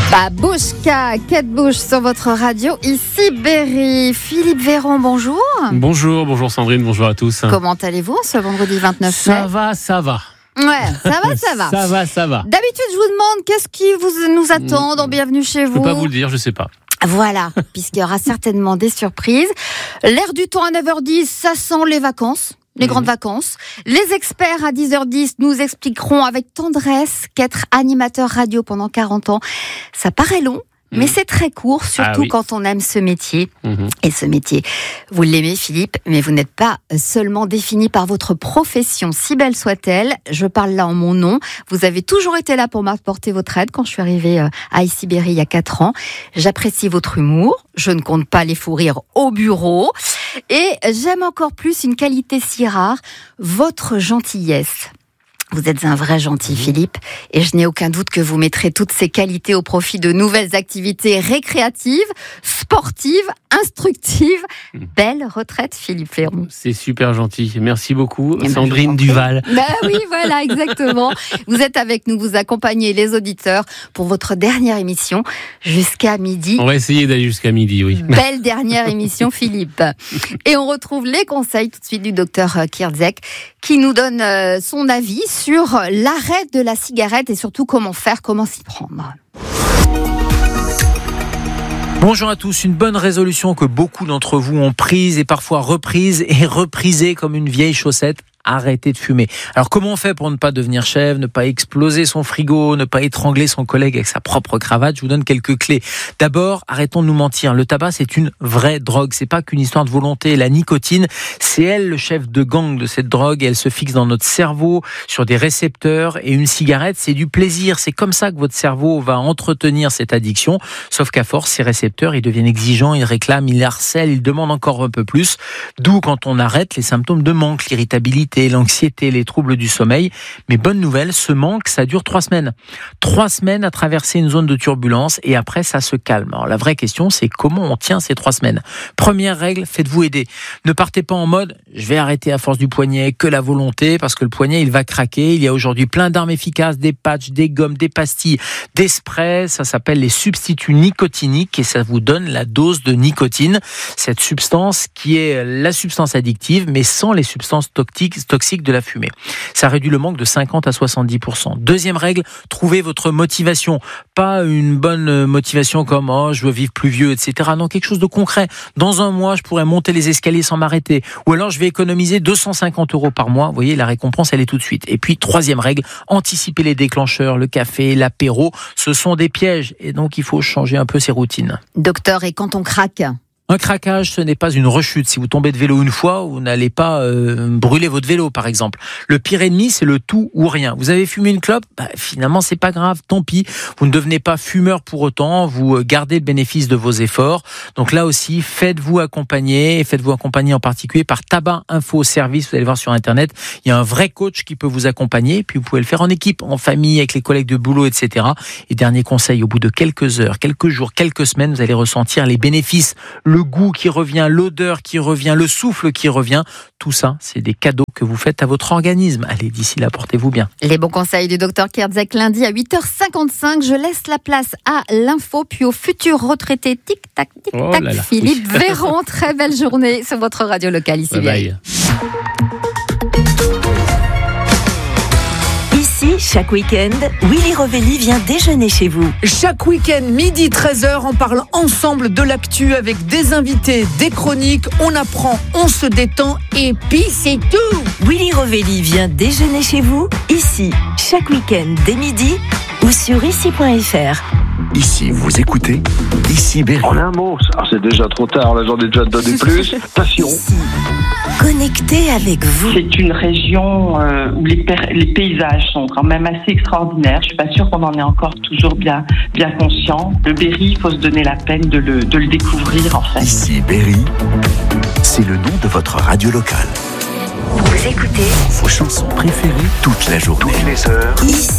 Babouchka, Kate Bush sur votre radio, ici Berry. Philippe Véron, bonjour. Bonjour Sandrine, bonjour à tous. Comment allez-vous ce vendredi 29 mai ? Ça va. Ouais, ça va. D'habitude, je vous demande qu'est-ce qui nous attend dans Bienvenue chez vous. Je peux pas vous le dire, je sais pas. Voilà, puisqu'il y aura certainement des surprises. L'air du temps à 9h10, ça sent les vacances. Les grandes vacances. Les experts à 10h10 nous expliqueront avec tendresse qu'être animateur radio pendant 40 ans, ça paraît long, mais c'est très court, surtout quand on aime ce métier. Et ce métier, vous l'aimez Philippe, mais vous n'êtes pas seulement défini par votre profession, si belle soit-elle. Je parle là en mon nom. Vous avez toujours été là pour m'apporter votre aide quand je suis arrivée à ici Berry il y a 4 ans. J'apprécie votre humour. Je ne compte pas les fous rires au bureau. Et j'aime encore plus une qualité si rare, votre gentillesse. Vous êtes un vrai gentil, Philippe, et je n'ai aucun doute que vous mettrez toutes ces qualités au profit de nouvelles activités récréatives, sportives, instructives. Belle retraite, Philippe Véron. C'est super gentil. Merci beaucoup, Sandrine Duval. Oui, voilà, exactement. Vous êtes avec nous, vous accompagnez les auditeurs pour votre dernière émission jusqu'à midi. On va essayer d'aller jusqu'à midi, oui. Belle dernière émission, Philippe. Et on retrouve les conseils tout de suite du docteur Kirdzek qui nous donne son avis sur l'arrêt de la cigarette et surtout comment s'y prendre. Bonjour à tous, une bonne résolution que beaucoup d'entre vous ont prise et parfois reprise et reprisée comme une vieille chaussette. Arrêtez de fumer. Alors comment on fait pour ne pas devenir chèvre, ne pas exploser son frigo, ne pas étrangler son collègue avec sa propre cravate ? Je vous donne quelques clés. D'abord, arrêtons de nous mentir. Le tabac, c'est une vraie drogue. C'est pas qu'une histoire de volonté. La nicotine, c'est elle le chef de gang de cette drogue. Et elle se fixe dans notre cerveau sur des récepteurs. Et une cigarette, c'est du plaisir. C'est comme ça que votre cerveau va entretenir cette addiction. Sauf qu'à force, ces récepteurs, ils deviennent exigeants, ils réclament, ils harcèlent, ils demandent encore un peu plus. D'où, quand on arrête, les symptômes de manque, l'irritabilité, l'anxiété, les troubles du sommeil. Mais bonne nouvelle, ce manque, ça dure 3 semaines. 3 semaines à traverser une zone de turbulence et après, ça se calme. Alors, la vraie question, c'est comment on tient ces 3 semaines. Première règle, faites-vous aider. Ne partez pas en mode, je vais arrêter à force du poignet, que la volonté, parce que le poignet, il va craquer. Il y a aujourd'hui plein d'armes efficaces, des patchs, des gommes, des pastilles, des sprays. Ça s'appelle les substituts nicotiniques et ça vous donne la dose de nicotine. Cette substance qui est la substance addictive, mais sans les substances toxiques de la fumée. Ça réduit le manque de 50 à 70%. Deuxième règle, trouvez votre motivation. Pas une bonne motivation comme « oh, je veux vivre plus vieux », etc. Non, quelque chose de concret. Dans 1 mois, je pourrais monter les escaliers sans m'arrêter. Ou alors, je vais économiser 250 € par mois. Vous voyez, la récompense, elle est tout de suite. Et puis, troisième règle, anticiper les déclencheurs, le café, l'apéro. Ce sont des pièges. Et donc, il faut changer un peu ses routines. Docteur, et quand on craque ? Un craquage, ce n'est pas une rechute. Si vous tombez de vélo une fois, vous n'allez pas brûler votre vélo, par exemple. Le pire ennemi, c'est le tout ou rien. Vous avez fumé une clope, finalement, c'est pas grave, tant pis. Vous ne devenez pas fumeur pour autant, vous gardez le bénéfice de vos efforts. Donc là aussi, faites-vous accompagner en particulier par Tabac Info Service. Vous allez voir sur Internet, il y a un vrai coach qui peut vous accompagner. Puis vous pouvez le faire en équipe, en famille, avec les collègues de boulot, etc. Et dernier conseil, au bout de quelques heures, quelques jours, quelques semaines, vous allez ressentir les bénéfices, le goût qui revient, l'odeur qui revient, le souffle qui revient. Tout ça, c'est des cadeaux que vous faites à votre organisme. Allez, d'ici là, portez-vous bien. Les bons conseils du docteur Kirdzek lundi à 8h55. Je laisse la place à l'info, puis au futur retraité. Tic-tac, tic-tac. Philippe Véron, très belle journée sur votre radio locale ici. Bye. Chaque week-end, Willy Rovelli vient déjeuner chez vous. Chaque week-end, midi 13h, on parle ensemble de l'actu avec des invités, des chroniques, on apprend, on se détend et puis c'est tout. Willy Rovelli vient déjeuner chez vous, ici, chaque week-end dès midi ou sur ici.fr. Ici, vous écoutez Ici Berry. En un mot, c'est déjà trop tard, là j'en ai déjà donné plus. Passion. Ici, connecté avec vous. C'est une région où les paysages sont quand même assez extraordinaires. Je suis pas sûre qu'on en est encore toujours bien conscient. Le Berry, il faut se donner la peine de le découvrir en fait. Ici Berry, c'est le nom de votre radio locale. Vous écoutez vos chansons préférées toute la journée. Toutes les heures. Ici.